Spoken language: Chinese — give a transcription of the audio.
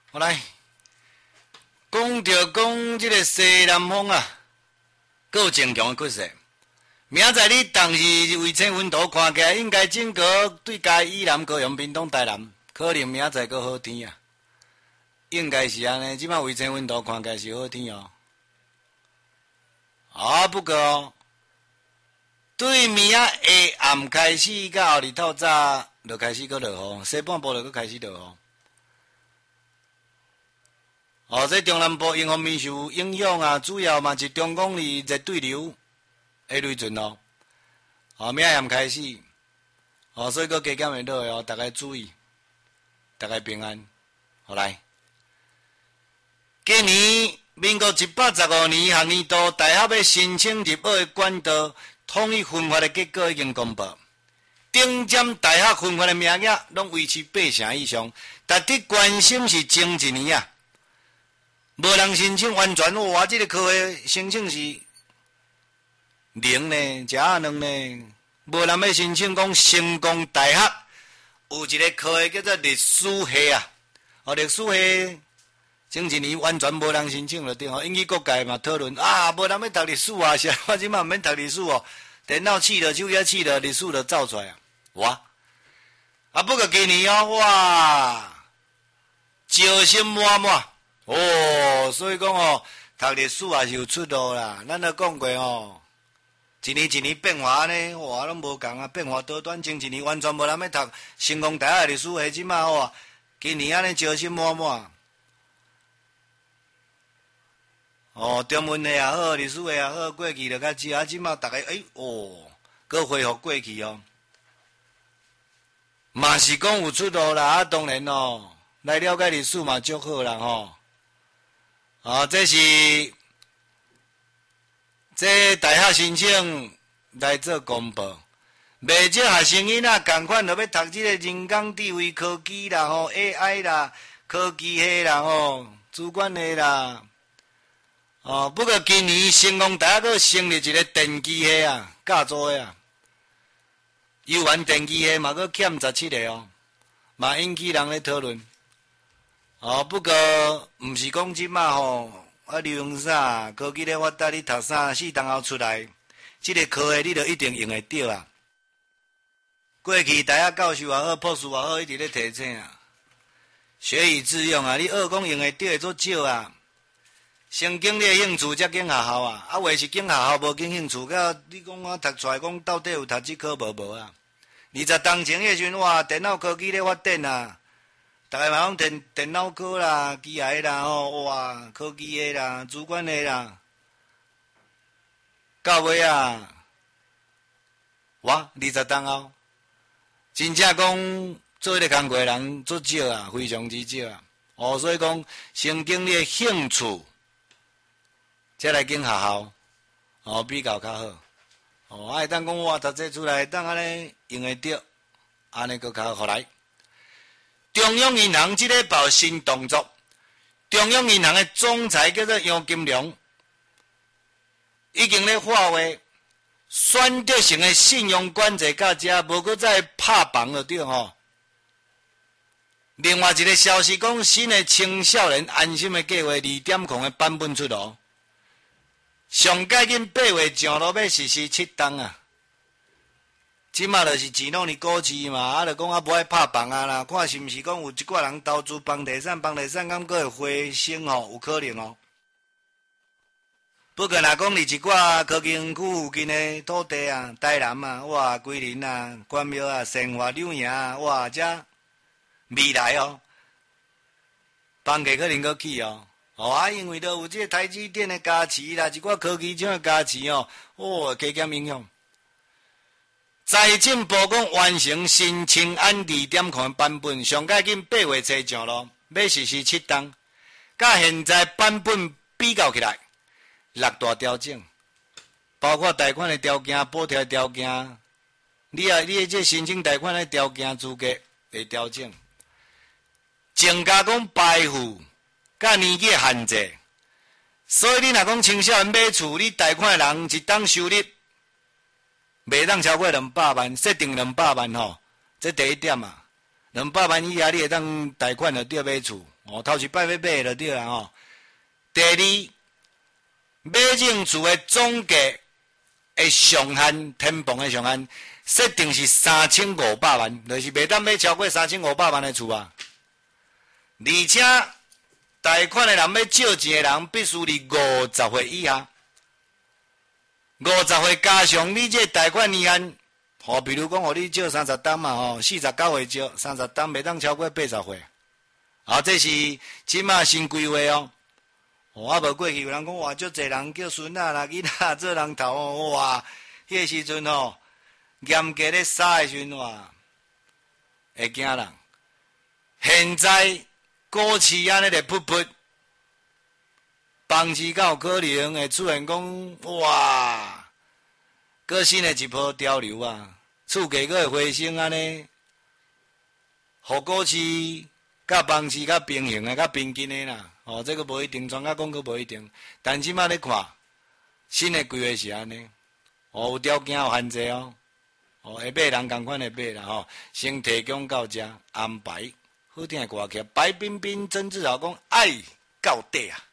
好来，讲这个西南风啊，够有正强的骨势。明仔你当时卫星温度看起来应该整个对家以南、高雄、屏东、台南，可能明仔个好天啊。应该是安尼，即摆卫星温度看起来是好天哦。不过哦，对明仔下暗开始，到后日透早就开始搁落雨，西半部就搁开始落雨。这中南部因方面受影响啊，主要嘛是中广里热对流的雷阵哦。明仔暗开始，所以搁加减会落哦，大家注意，大家平安。好来，今年民国115年学年度大学要申请入学的管道统一分发的结果已经公布，顶尖大学分发的名额拢维持8成以上，值得关心是前一年啊，无人申请完全哇，这个科的申请是0呢，加2呢，无人要申请讲成功大学有一个科的叫做历史系啊，历史系。前一年完全无人申请了对吼，引起各界嘛讨论无人要读历史啊，是啊，我即马毋免读历史哦，电脑试了，手机试了，历史就走出来啊，哇！不过今年哇，招生满满所以讲读历史也是有出路啦。咱都讲过一年一年变化呢，哇，拢无共啊，变化多端。前一年完全无人要读成功大学历史系，即马今年安尼招生满满。中文的也好，历史的也好，过去就较少，即马大家搁恢复过去嘛是讲有出路啦。当然来了解历史嘛，足好啦这大学申请来做公布，未少学生囡仔共款，就要读这个人工智慧科技啦，AI 啦，科技系啦主管系啦。不过今年成功大学佫成立一个电机系啊，教做的啊，游玩电机系嘛佫欠17个嘛引起人咧讨论。不过毋是讲即马利用啥科技咧发达，你读啥4档后出来，即个科系你就一定用会到啊。过去大学教授也好，博士也好，一直咧提醒啊，学以致用啊，你学讲用会到的足少啊。先经你的兴趣，才经学校啊！话是经学校，无经兴趣，甲你讲我读出来讲，到底有读这科无啊？20当前迄时阵，哇，电脑科技咧发展啊，逐个嘛拢电脑科啦、机械啦，哇，科技的啦、主管的啦，到尾啊，哇，20当后，真正讲做迄个工课人足少啊，非常之少啊。所以讲，先经你的兴趣。再来经学校，比较较好。会当讲我读这出来，当安尼用会着，安尼佫较好来。中央银行即个报新动作，中央银行的总裁叫做杨金龙，已经咧发话，选择性的信用管制到遮，无搁再拍房了对吼。另外一个消息讲，新的青少年安心的计划2.0的版本出炉。上届紧8月上路要实施7档啊！即马就是钱拢是股市嘛，就讲无爱拍房啊啦，看是毋是讲有一寡人投资房地产敢佫会回升有可能不过若讲你一寡科技园区附近的土地啊，台南啊，哇，桂林啊，关庙啊，成华、柳营啊，哇，遮未来房价可能佫起因为都有这个台积电的加持啦，一寡科技厂的加持加减影响。财政部讲完成新青安2.0的版本，上届紧8月初上路，要实施7档，甲现在版本比较起来，6大调整，包括贷款的条件、补贴的条件，你的这申请贷款的条件资格会调整，增加讲排户。甲年纪限制，所以你若讲青少年买厝，你贷款的人一档收入袂当超过200万，设定200万这第一点啊。200万以下你会当贷款就对买厝， 头一摆要买就对啦吼。第二，买种厝的总价的上限，天棚的上限设定是3500万，就是袂当买超过3500万的厝啊。而且贷款的人要借钱的人必须离50岁以下，50岁加上你这贷款年限，比如讲，你借30担嘛，49岁借30担，袂当超过80岁。这是即马新规划哦。无过去有人讲哇，足侪人叫孙仔啦、囡仔做人头哇，迄个时阵严格咧杀的时阵哇，会惊人。现在股市安尼咧噗噗，房市敢有可能会出现讲哇，搁新的一波潮流啊，厝价搁会回升安尼，互股市甲房市较平衡的、较平均的啦。这个无一定，专家讲佫无一定。但即马咧看新的规划是安尼，有条件有限制哦。会买人共款会买啦先提供到遮安排。好听的歌曲，白冰冰、曾志豪讲爱到底啊。